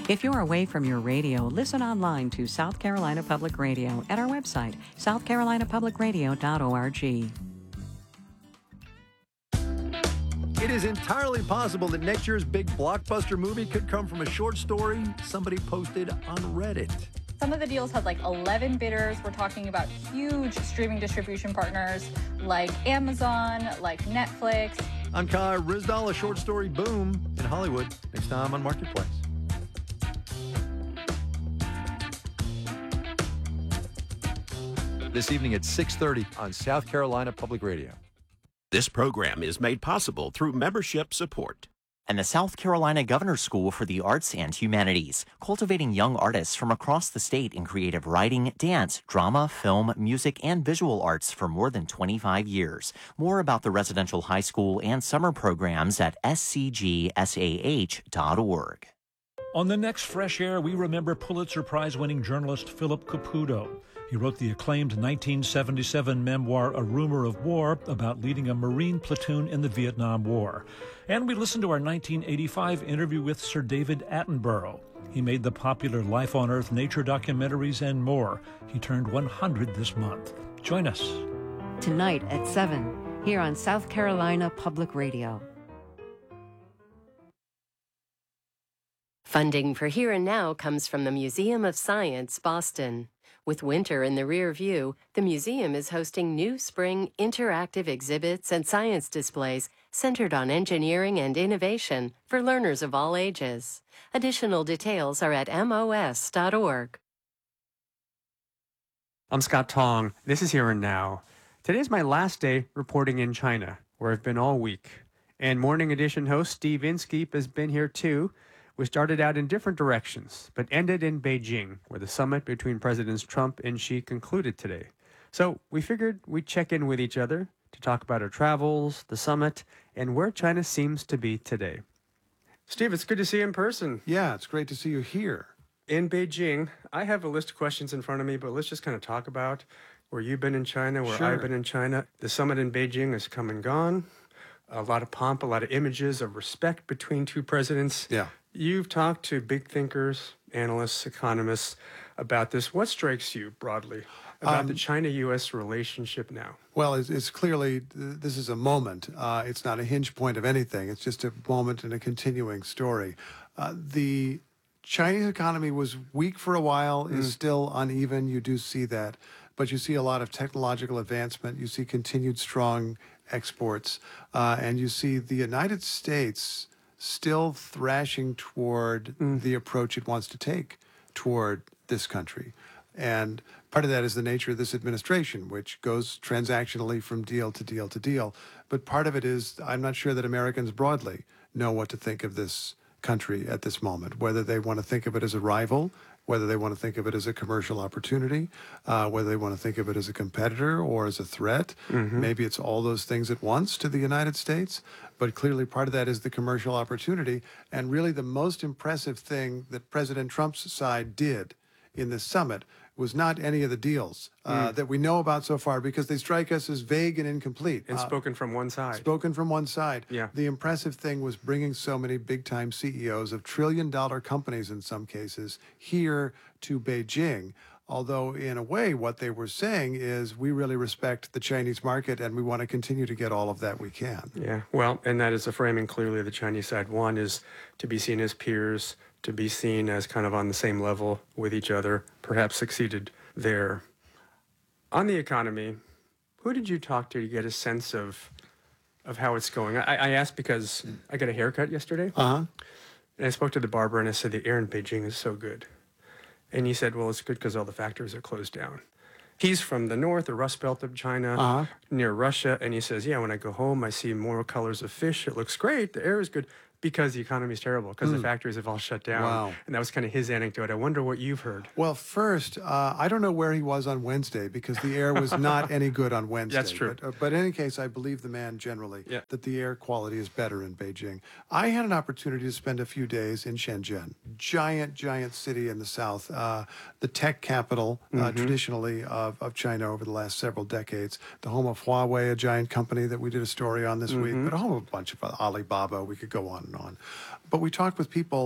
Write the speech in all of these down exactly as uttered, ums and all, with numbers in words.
If you're away from your radio, listen online to South Carolina Public Radio at our website, south carolina public radio dot org. It is entirely possible that next year's big blockbuster movie could come from a short story somebody posted on Reddit. Some of the deals had like eleven bidders. We're talking about huge streaming distribution partners like Amazon, like Netflix. I'm Kai Rizdal, a short story boom in Hollywood. Next time on Marketplace. This evening at six thirty on South Carolina Public Radio. This program is made possible through membership support. And the South Carolina Governor's School for the Arts and Humanities, cultivating young artists from across the state in creative writing, dance, drama, film, music, and visual arts for more than twenty-five years. More about the residential high school and summer programs at s c g s a h dot org. On the next Fresh Air, we remember Pulitzer Prize-winning journalist Philip Caputo. He wrote the acclaimed nineteen seventy-seven memoir, A Rumor of War, about leading a Marine platoon in the Vietnam War. And we listened to our nineteen eighty-five interview with Sir David Attenborough. He made the popular Life on Earth nature documentaries and more. He turned one hundred this month. Join us. Tonight at seven, here on South Carolina Public Radio. Funding for Here and Now comes from the Museum of Science, Boston. With winter in the rear view, the museum is hosting new spring interactive exhibits and science displays centered on engineering and innovation for learners of all ages. Additional details are at m o s dot org. I'm Scott Tong. This is Here and Now. Today's my last day reporting in China, where I've been all week. And Morning Edition host Steve Inskeep has been here too. We started out in different directions, but ended in Beijing, where the summit between Presidents Trump and Xi concluded today. So we figured we'd check in with each other to talk about our travels, the summit, and where China seems to be today. Steve, it's good to see you in person. Yeah, it's great to see you here. In Beijing, I have a list of questions in front of me, but let's just kind of talk about where you've been in China, where Sure. I've been in China. The summit in Beijing has come and gone. A lot of pomp, a lot of images of respect between two presidents. Yeah. You've talked to big thinkers, analysts, economists about this. What strikes you broadly about Um, the China U S relationship now? Well, it's, it's clearly, this is a moment. Uh, it's not a hinge point of anything. It's just a moment in a continuing story. Uh, the Chinese economy was weak for a while, Mm. is still uneven. You do see that. But you see a lot of technological advancement. You see continued strong exports. Uh, and you see the United States still thrashing toward Mm. the approach it wants to take toward this country. And part of that is the nature of this administration, which goes transactionally from deal to deal to deal. But part of it is I'm not sure that Americans broadly know what to think of this country at this moment, whether they want to think of it as a rival, whether they want to think of it as a commercial opportunity, uh, whether they want to think of it as a competitor or as a threat. Mm-hmm. Maybe it's all those things at once to the United States. But clearly part of that is the commercial opportunity. And really the most impressive thing that President Trump's side did in this summit was not any of the deals uh, Mm. that we know about so far, because they strike us as vague and incomplete. And Uh, spoken from one side. Spoken from one side. Yeah. The impressive thing was bringing so many big-time C E Os of trillion-dollar companies in some cases here to Beijing. Although, in a way, what they were saying is we really respect the Chinese market and we want to continue to get all of that we can. Yeah, well, and that is the framing clearly the Chinese side. One is to be seen as peers, to be seen as kind of on the same level with each other, perhaps succeeded there. On the economy, who did you talk to to get a sense of of how it's going? I, I asked because I got a haircut yesterday, Uh-huh. and I spoke to the barber and I said, the air in Beijing is so good. And he said, well, it's good because all the factories are closed down. He's from the north, the Rust Belt of China, Uh-huh. near Russia. And he says, yeah, when I go home, I see more colors of fish. It looks great. The air is good. Because the economy is terrible, because the factories have all shut down. Wow. And that was kind of his anecdote. I wonder what you've heard. Well, first, uh, I don't know where he was on Wednesday because the air was not any good on Wednesday. That's true. But, uh, but in any case, I believe the man generally Yeah. that the air quality is better in Beijing. I had an opportunity to spend a few days in Shenzhen, giant, giant city in the south, uh, the tech capital uh, Mhm. traditionally of, of China over the last several decades, the home of Huawei, a giant company that we did a story on this Mhm. week, but a whole bunch of Alibaba. We could go on and on. But we talked with people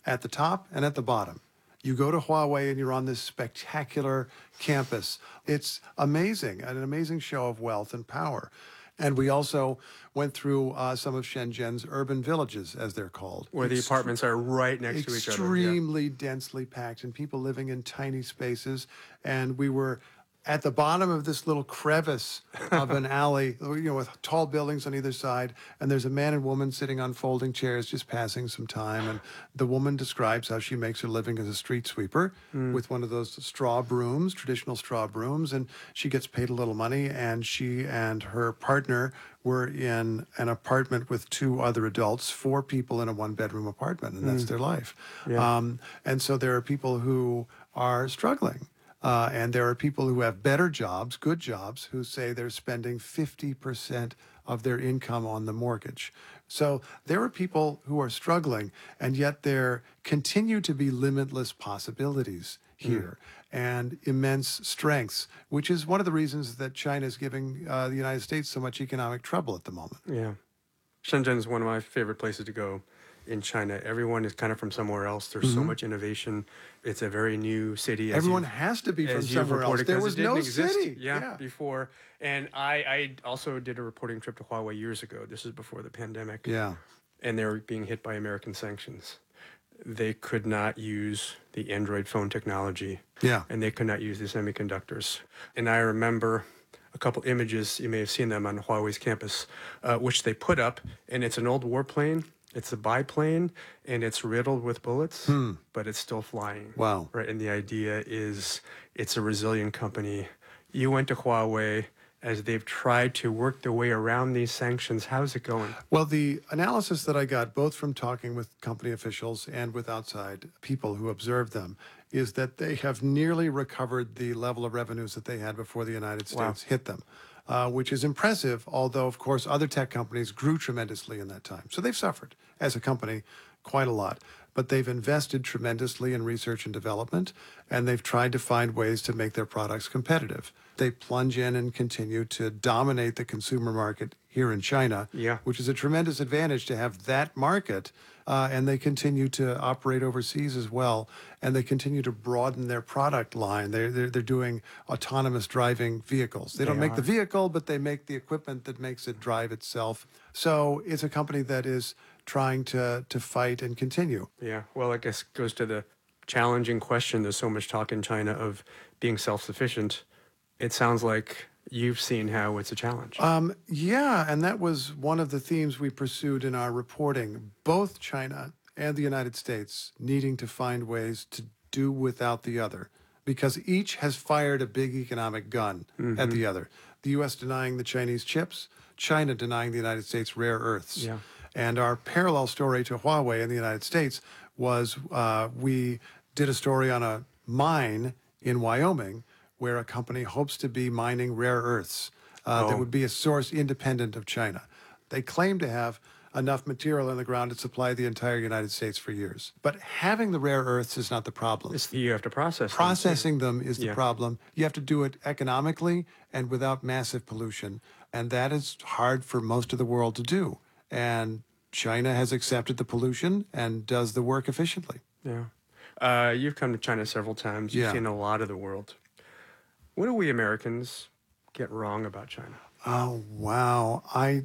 at the top and at the bottom. You go to Huawei and you're on this spectacular campus. It's amazing, an amazing show of wealth and power. And we also went through uh, some of Shenzhen's urban villages, as they're called. Where the apartments are right next to each other. Extremely yeah. densely packed and people living in tiny spaces. And we were at the bottom of this little crevice of an alley, you know, with tall buildings on either side, and there's a man and woman sitting on folding chairs just passing some time, and the woman describes how she makes her living as a street sweeper mm. with one of those straw brooms, traditional straw brooms, and she gets paid a little money, and she and her partner were in an apartment with two other adults, four people in a one-bedroom apartment, and that's mm. their life. Yeah. Um, and so there are people who are struggling. Uh, and there are people who have better jobs, good jobs, who say they're spending fifty percent of their income on the mortgage. So there are people who are struggling, and yet there continue to be limitless possibilities here mm. and immense strengths, which is one of the reasons that China is giving uh, the United States so much economic trouble at the moment. Yeah. Shenzhen is one of my favorite places to go in China. Everyone is kind of from somewhere else. There's mm-hmm. so much innovation. It's a very new city. Everyone has to be from somewhere else. There was no city. Yeah, yeah, before. And I, I also did a reporting trip to Huawei years ago. This is before the pandemic. Yeah. And they were being hit by American sanctions. They could not use the Android phone technology. Yeah. And they could not use the semiconductors. And I remember a couple images, you may have seen them on Huawei's campus, uh, which they put up, and it's an old warplane. It's a biplane, and it's riddled with bullets, hmm. but it's still flying. Wow. Right, and the idea is it's a resilient company. You went to Huawei as they've tried to work their way around these sanctions. How's it going? Well, the analysis that I got, both from talking with company officials and with outside people who observed them, is that they have nearly recovered the level of revenues that they had before the United States Wow. hit them. Uh, which is impressive, although, of course, other tech companies grew tremendously in that time. So they've suffered, as a company, quite a lot. But they've invested tremendously in research and development, and they've tried to find ways to make their products competitive. They plunge in and continue to dominate the consumer market here in China, yeah. which is a tremendous advantage to have that market. Uh, and they continue to operate overseas as well, and they continue to broaden their product line. They're, they're, they're doing autonomous driving vehicles. They, they don't make are. the vehicle, but they make the equipment that makes it drive itself. So it's a company that is trying to, to fight and continue. Yeah, well, I guess it goes to the challenging question. There's so much talk in China of being self-sufficient. It sounds like you've seen how it's a challenge. Um, yeah, and that was one of the themes we pursued in our reporting. Both China and the United States needing to find ways to do without the other, because each has fired a big economic gun mm-hmm. at the other. The U S denying the Chinese chips, China denying the United States rare earths. Yeah. And our parallel story to Huawei in the United States was uh, we did a story on a mine in Wyoming where a company hopes to be mining rare earths uh, oh. that would be a source independent of China. They claim to have enough material in the ground to supply the entire United States for years. But having the rare earths is not the problem. It's, you have to process Processing them, them is the yeah. problem. You have to do it economically and without massive pollution. And that is hard for most of the world to do. And China has accepted the pollution and does the work efficiently. Yeah. Uh, you've come to China several times. You've yeah. seen a lot of the world. What do we Americans get wrong about China? Oh, wow. I,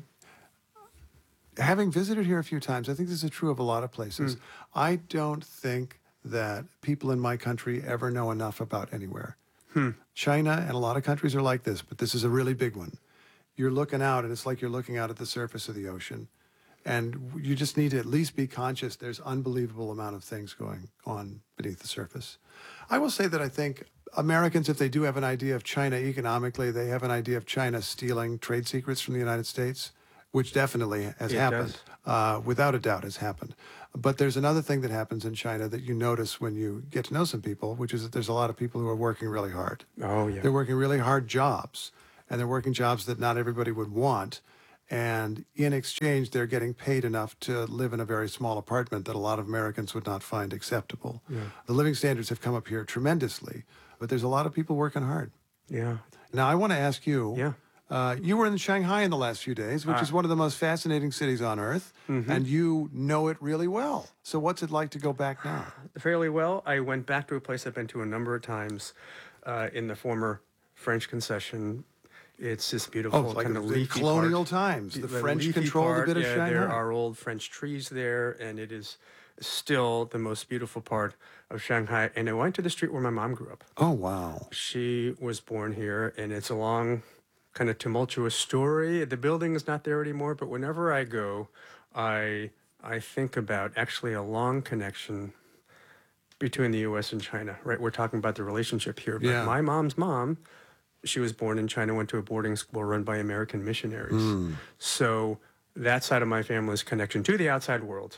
having visited here a few times, I think this is true of a lot of places. Mm. I don't think that people in my country ever know enough about anywhere. Hmm. China and a lot of countries are like this, but this is a really big one. You're looking out, and it's like you're looking out at the surface of the ocean. And you just need to at least be conscious there's unbelievable amount of things going on beneath the surface. I will say that I think Americans, if they do have an idea of China economically, they have an idea of China stealing trade secrets from the United States, which definitely has it happened, uh, without a doubt has happened. But there's another thing that happens in China that you notice when you get to know some people, which is that there's a lot of people who are working really hard. Oh, yeah. They're working really hard jobs, and they're working jobs that not everybody would want. And in exchange, they're getting paid enough to live in a very small apartment that a lot of Americans would not find acceptable. Yeah. The living standards have come up here tremendously, but there's a lot of people working hard. Yeah. Now, I want to ask you, yeah. Uh, you were in Shanghai in the last few days, which Uh, is one of the most fascinating cities on earth, Mhm. and you know it really well. So what's it like to go back now? Fairly well. I went back to a place I've been to a number of times uh, in the former French concession. It's this beautiful Oh, like kind the of leafy colonial part. times. The French leafy controlled a part, bit of yeah, Shanghai. There are old French trees there, and it is still the most beautiful part of Shanghai. And I went to the street where my mom grew up. Oh, wow. She was born here, and it's a long, kind of tumultuous story. The building is not there anymore, but whenever I go, I I think about actually a long connection between the U S and China, right? We're talking about the relationship here, but Yeah. my mom's mom, she was born in China, went to a boarding school run by American missionaries. Mm. So that side of my family's connection to the outside world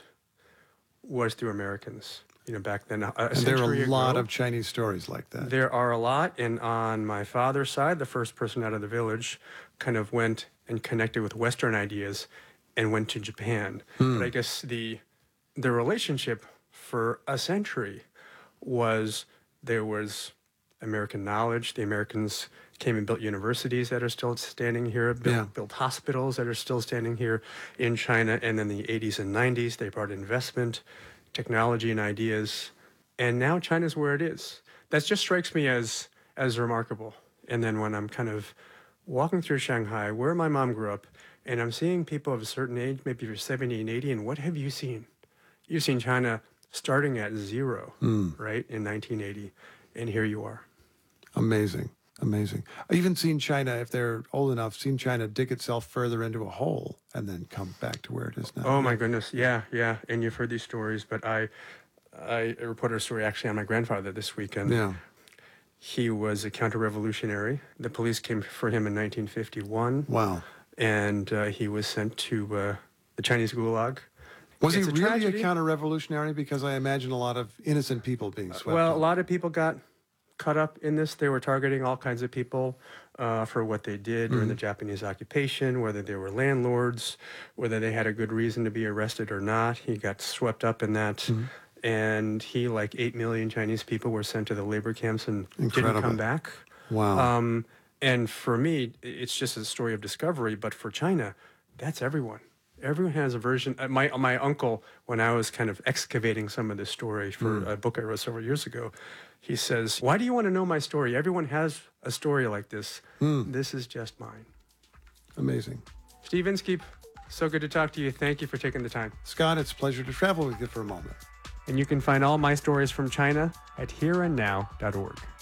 was through Americans. You know, back then, a, a And there are century a lot ago, of Chinese stories like that. there are a lot, and on my father's side, the first person out of the village kind of went and connected with Western ideas and went to Japan. Hmm. But I guess the the relationship for a century was there was American knowledge. The Americans came and built universities that are still standing here, built, Yeah. built hospitals that are still standing here in China. And in the eighties and nineties, they brought investment, technology, and ideas. And now China's where it is. That just strikes me as as remarkable. And then when I'm kind of walking through Shanghai, where my mom grew up, and I'm seeing people of a certain age, maybe you're seventy and eighty, and what have you seen? You've seen China starting at zero, Mm. right, in nineteen eighty, and here you are. Amazing. Amazing. I've even seen China, if they're old enough, seen China dig itself further into a hole and then come back to where it is now. Oh my goodness, yeah, yeah. And you've heard these stories, but I, I reported a story actually on my grandfather this weekend. Yeah. He was a counter-revolutionary. The police came for him in nineteen fifty-one. Wow. And uh, he was sent to uh, the Chinese Gulag. Was It's he a really tragedy. a counter-revolutionary? Because I imagine a lot of innocent people being swept Well, up. a lot of people got caught up in this. They were targeting all kinds of people uh, for what they did during the Mhm. Japanese occupation, whether they were landlords, whether they had a good reason to be arrested or not. He got swept up in that. Mhm. And he, like eight million Chinese people, were sent to the labor camps and didn't Incredible. come back. Wow. Um, and for me, it's just a story of discovery. But for China, that's everyone. Everyone has a version. uh, My my uncle, when I was kind of excavating some of this story for Mm. a book I wrote several years ago, he says, "Why do you want to know my story? Everyone has a story like this. Mm. This is just mine." Amazing. Steve Inskeep, so good to talk to you. Thank you for taking the time. Scott, it's a pleasure to travel with you for a moment. And you can find all my stories from China at here and now dot org.